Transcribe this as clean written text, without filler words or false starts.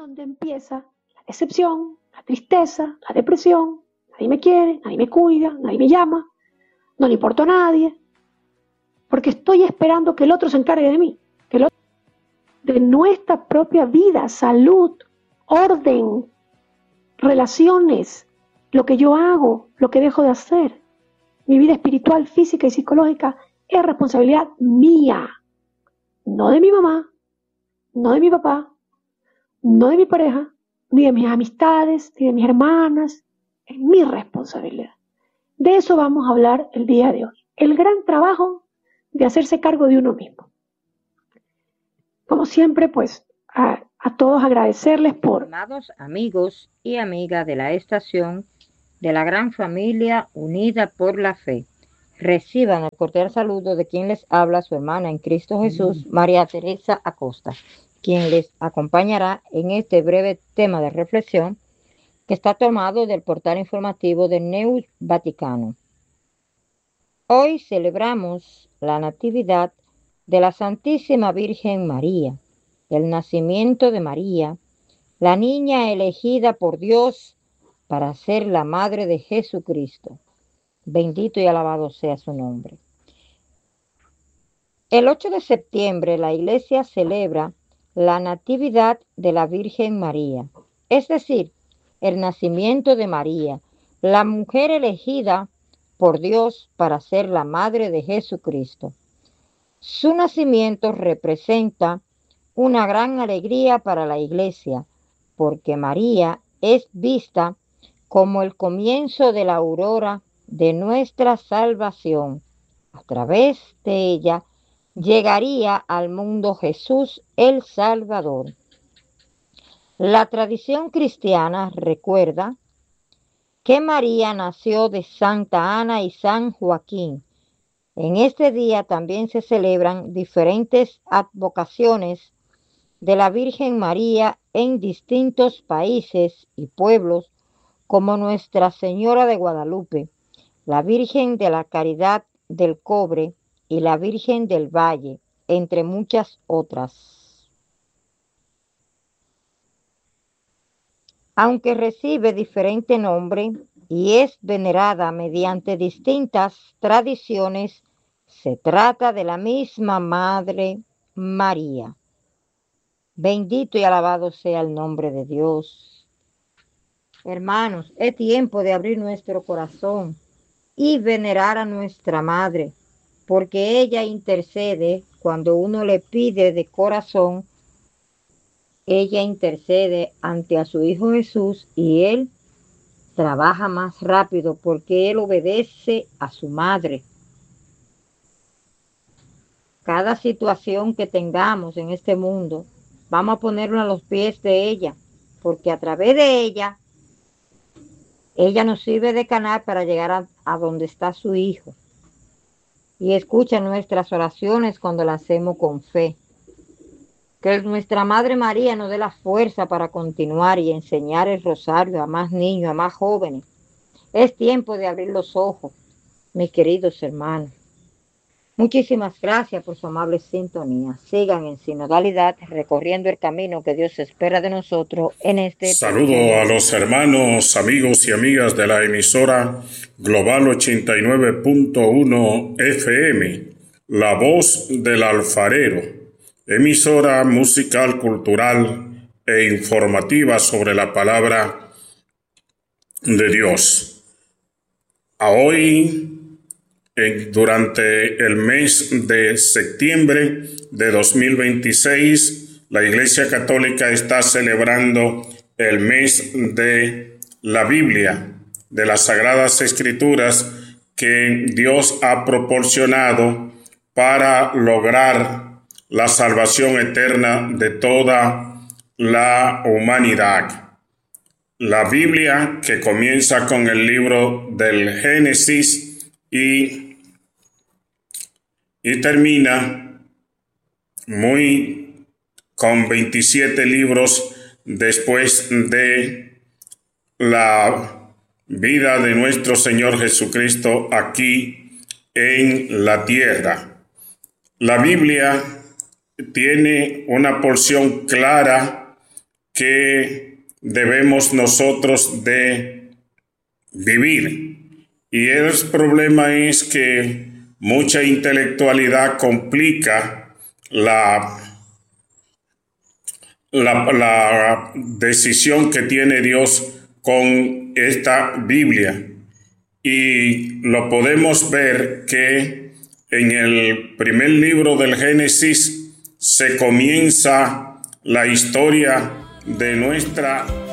donde empieza la decepción, la tristeza, la depresión. Nadie me quiere, nadie me cuida, nadie me llama, no le importo a nadie, porque estoy esperando que el otro se encargue de mí, que el otro, de nuestra propia vida, salud, orden, relaciones, lo que yo hago, lo que dejo de hacer. Mi vida espiritual, física y psicológica es responsabilidad mía, no de mi mamá, no de mi papá, no de mi pareja, ni de mis amistades, ni de mis hermanas. Es mi responsabilidad. De eso vamos a hablar el día de hoy. El gran trabajo de hacerse cargo de uno mismo. Como siempre, pues, a todos agradecerles por... Amados amigos y amigas de la estación de la gran familia unida por la fe, reciban el cordial saludo de quien les habla, su hermana en Cristo Jesús, María Teresa Acosta, quien les acompañará en este breve tema de reflexión que está tomado del portal informativo de Neus Vaticano. Hoy celebramos la Natividad de la Santísima Virgen María, el nacimiento de María, la niña elegida por Dios para ser la madre de Jesucristo. Bendito y alabado sea su nombre. El 8 de septiembre la Iglesia celebra la Natividad de la Virgen María, es decir, el nacimiento de María, la mujer elegida por Dios para ser la madre de Jesucristo. Su nacimiento representa una gran alegría para la Iglesia, porque María es vista como el comienzo de la aurora de nuestra salvación. A través de ella llegaría al mundo Jesús el Salvador. La tradición cristiana recuerda que María nació de Santa Ana y San Joaquín. En este día también se celebran diferentes advocaciones de la Virgen María en distintos países y pueblos, como Nuestra Señora de Guadalupe, la Virgen de la Caridad del Cobre y la Virgen del Valle, entre muchas otras. Aunque recibe diferente nombre y es venerada mediante distintas tradiciones, se trata de la misma Madre María. Bendito y alabado sea el nombre de Dios. Hermanos, es tiempo de abrir nuestro corazón y venerar a nuestra Madre, porque ella intercede cuando uno le pide de corazón. Ella intercede ante a su Hijo Jesús y Él trabaja más rápido porque Él obedece a su Madre. Cada situación que tengamos en este mundo, vamos a ponerlo a los pies de ella, porque a través de ella nos sirve de canal para llegar a donde está su Hijo. Y escucha nuestras oraciones cuando las hacemos con fe. Que nuestra Madre María nos dé la fuerza para continuar y enseñar el rosario a más niños, a más jóvenes. Es tiempo de abrir los ojos, mis queridos hermanos. Muchísimas gracias por su amable sintonía. Sigan en sinodalidad, recorriendo el camino que Dios espera de nosotros en este... Saludo a los hermanos, amigos y amigas de la emisora Global 89.1 FM, La Voz del Alfarero, emisora musical, cultural e informativa sobre la palabra de Dios. Hoy, durante el mes de septiembre de 2026, la Iglesia Católica está celebrando el mes de la Biblia, de las Sagradas Escrituras que Dios ha proporcionado para lograr la salvación eterna de toda la humanidad. La Biblia, que comienza con el libro del Génesis y termina con 27 libros después de la vida de nuestro Señor Jesucristo aquí en la tierra. La Biblia tiene una porción clara que debemos nosotros de vivir. Y el problema es que mucha intelectualidad complica la decisión que tiene Dios con esta Biblia. Y lo podemos ver que en el primer libro del Génesis se comienza la historia de nuestra